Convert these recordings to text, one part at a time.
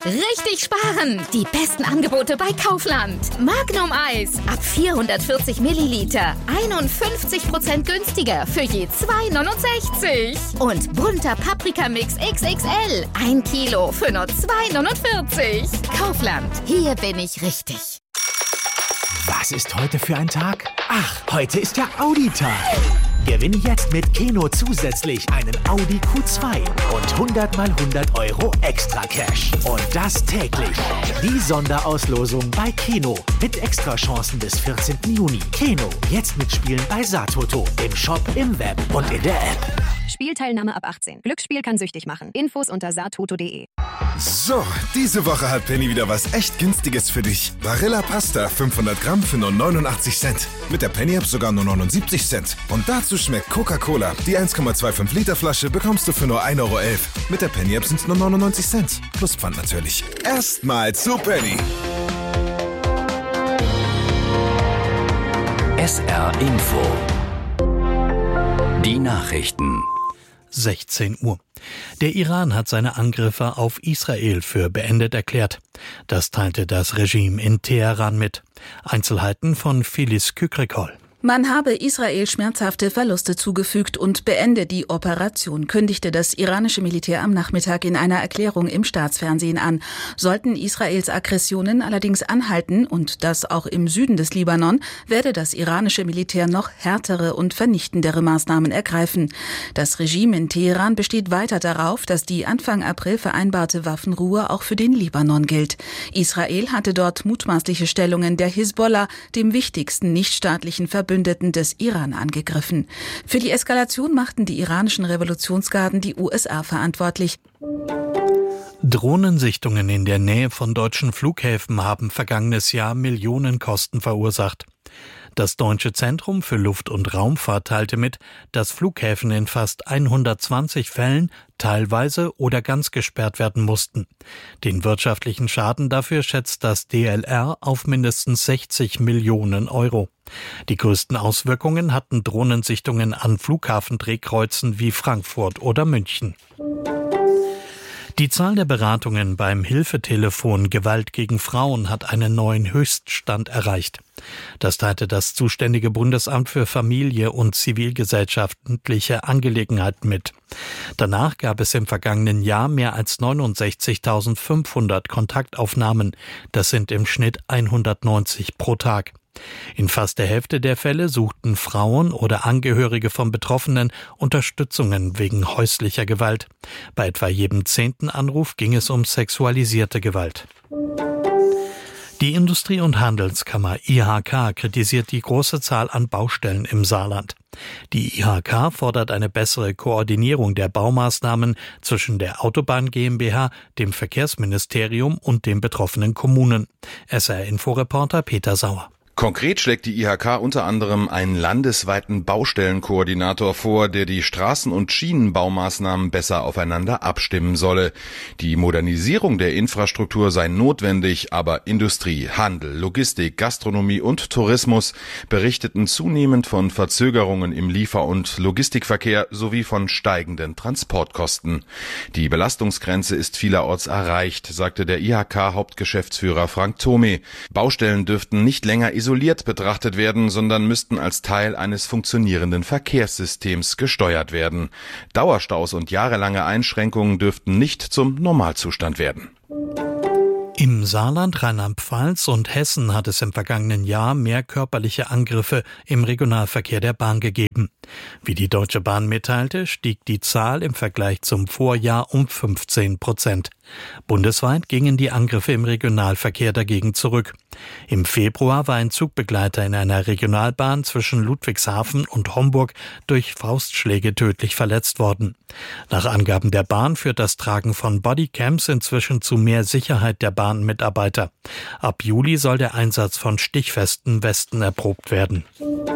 Richtig sparen! Die besten Angebote bei Kaufland. Magnum Eis ab 440 Milliliter. 51% günstiger für je 2,69. Und bunter Paprikamix XXL. 1 Kilo für nur 2,49. Kaufland. Hier bin ich richtig. Was ist heute für ein Tag? Ach, heute ist ja Audi-Tag. Gewinne jetzt mit Keno zusätzlich einen Audi Q2 und 100 mal 100 Euro extra Cash. Und das täglich. Die Sonderauslosung bei Keno mit Extrachancen bis 14. Juni. Keno, jetzt mitspielen bei Satoto. Im Shop, im Web und in der App. Spielteilnahme ab 18. Glücksspiel kann süchtig machen. Infos unter satoto.de. So, diese Woche hat Penny wieder was echt Günstiges für dich. Barilla Pasta 500 Gramm für nur 89 Cent. Mit der Penny-App sogar nur 79 Cent. Und dazu schmeckt Coca-Cola. Die 1,25 Liter Flasche bekommst du für nur 1,11 Euro. Mit der Penny-App sind es nur 99 Cent. Plus Pfand natürlich. Erstmal zu Penny. SR Info. Die Nachrichten. 16 Uhr. Der Iran hat seine Angriffe auf Israel für beendet erklärt. Das teilte das Regime in Teheran mit. Einzelheiten von Filiz Kükrikol. Man habe Israel schmerzhafte Verluste zugefügt und beende die Operation, kündigte das iranische Militär am Nachmittag in einer Erklärung im Staatsfernsehen an. Sollten Israels Aggressionen allerdings anhalten, und das auch im Süden des Libanon, werde das iranische Militär noch härtere und vernichtendere Maßnahmen ergreifen. Das Regime in Teheran besteht weiter darauf, dass die Anfang April vereinbarte Waffenruhe auch für den Libanon gilt. Israel hatte dort mutmaßliche Stellungen der Hisbollah, dem wichtigsten nichtstaatlichen Verbündeten des Iran, angegriffen. Für die Eskalation machten die iranischen Revolutionsgarden die USA verantwortlich. Drohnensichtungen in der Nähe von deutschen Flughäfen haben vergangenes Jahr Millionenkosten verursacht. Das Deutsche Zentrum für Luft- und Raumfahrt teilte mit, dass Flughäfen in fast 120 Fällen teilweise oder ganz gesperrt werden mussten. Den wirtschaftlichen Schaden dafür schätzt das DLR auf mindestens 60 Millionen Euro. Die größten Auswirkungen hatten Drohnensichtungen an Flughafendrehkreuzen wie Frankfurt oder München. Die Zahl der Beratungen beim Hilfetelefon Gewalt gegen Frauen hat einen neuen Höchststand erreicht. Das teilte das zuständige Bundesamt für Familie und zivilgesellschaftliche Angelegenheiten mit. Danach gab es im vergangenen Jahr mehr als 69.500 Kontaktaufnahmen. Das sind im Schnitt 190 pro Tag. In fast der Hälfte der Fälle suchten Frauen oder Angehörige von Betroffenen Unterstützungen wegen häuslicher Gewalt. Bei etwa jedem 10. Anruf ging es um sexualisierte Gewalt. Die Industrie- und Handelskammer IHK kritisiert die große Zahl an Baustellen im Saarland. Die IHK fordert eine bessere Koordinierung der Baumaßnahmen zwischen der Autobahn GmbH, dem Verkehrsministerium und den betroffenen Kommunen. SR-Info-Reporter Peter Sauer. Konkret schlägt die IHK unter anderem einen landesweiten Baustellenkoordinator vor, der die Straßen- und Schienenbaumaßnahmen besser aufeinander abstimmen solle. Die Modernisierung der Infrastruktur sei notwendig, aber Industrie, Handel, Logistik, Gastronomie und Tourismus berichteten zunehmend von Verzögerungen im Liefer- und Logistikverkehr sowie von steigenden Transportkosten. Die Belastungsgrenze ist vielerorts erreicht, sagte der IHK-Hauptgeschäftsführer Frank Thome. Baustellen dürften nicht länger isoliert betrachtet werden, sondern müssten als Teil eines funktionierenden Verkehrssystems gesteuert werden. Dauerstaus und jahrelange Einschränkungen dürften nicht zum Normalzustand werden. Im Saarland, Rheinland-Pfalz und Hessen hat es im vergangenen Jahr mehr körperliche Angriffe im Regionalverkehr der Bahn gegeben. Wie die Deutsche Bahn mitteilte, stieg die Zahl im Vergleich zum Vorjahr um 15%. Bundesweit gingen die Angriffe im Regionalverkehr dagegen zurück. Im Februar war ein Zugbegleiter in einer Regionalbahn zwischen Ludwigshafen und Homburg durch Faustschläge tödlich verletzt worden. Nach Angaben der Bahn führt das Tragen von Bodycams inzwischen zu mehr Sicherheit der Bahnmitarbeiter. Ab Juli soll der Einsatz von stichfesten Westen erprobt werden.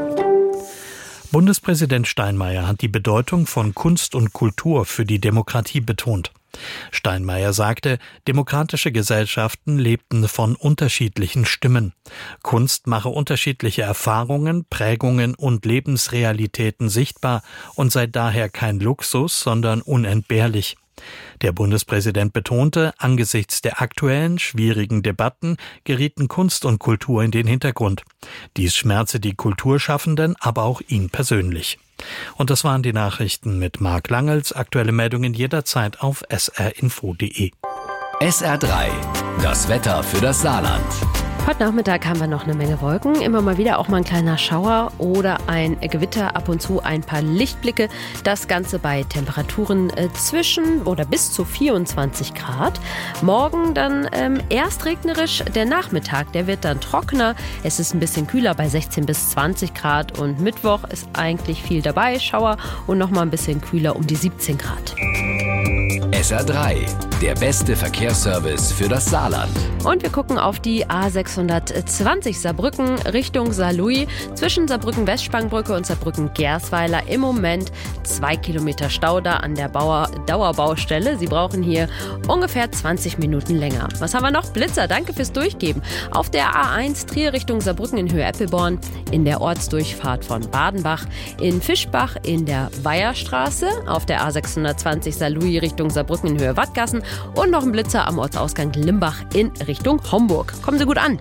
Bundespräsident Steinmeier hat die Bedeutung von Kunst und Kultur für die Demokratie betont. Steinmeier sagte, demokratische Gesellschaften lebten von unterschiedlichen Stimmen. Kunst mache unterschiedliche Erfahrungen, Prägungen und Lebensrealitäten sichtbar und sei daher kein Luxus, sondern unentbehrlich. Der Bundespräsident betonte, angesichts der aktuellen, schwierigen Debatten gerieten Kunst und Kultur in den Hintergrund. Dies schmerze die Kulturschaffenden, aber auch ihn persönlich. Und das waren die Nachrichten mit Marc Langels. Aktuelle Meldungen jederzeit auf srinfo.de. SR3, das Wetter für das Saarland. Heute Nachmittag haben wir noch eine Menge Wolken, immer mal wieder auch mal ein kleiner Schauer oder ein Gewitter, ab und zu ein paar Lichtblicke. Das Ganze bei Temperaturen zwischen oder bis zu 24 Grad. Morgen dann erst regnerisch, der Nachmittag, der wird dann trockener. Es ist ein bisschen kühler bei 16 bis 20 Grad und Mittwoch ist eigentlich viel dabei, Schauer und noch mal ein bisschen kühler um die 17 Grad. SR3, der beste Verkehrsservice für das Saarland. Und wir gucken auf die A620 Saarbrücken Richtung Saarlouis. Zwischen Saarbrücken-Westsprangbrücke und Saarbrücken-Gersweiler im Moment 2 Kilometer Stau da an der Dauerbaustelle. Sie brauchen hier ungefähr 20 Minuten länger. Was haben wir noch? Blitzer, danke fürs Durchgeben. Auf der A1 Trier Richtung Saarbrücken in Höhe Eppelborn, in der Ortsdurchfahrt von Badenbach, in Fischbach in der Weiherstraße, auf der A620 Saarlouis Richtung Saarbrücken in Höhe Wattgassen und noch ein Blitzer am Ortsausgang Limbach in Richtung Homburg. Kommen Sie gut an.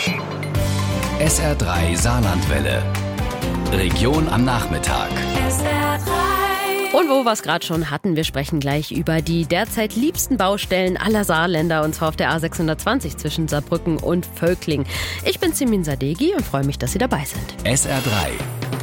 SR3 Saarlandwelle. Region am Nachmittag. Und wo wir es gerade schon hatten, wir sprechen gleich über die derzeit liebsten Baustellen aller Saarländer, und zwar auf der A620 zwischen Saarbrücken und Völkling. Ich bin Simin Sadeghi und freue mich, dass Sie dabei sind. SR3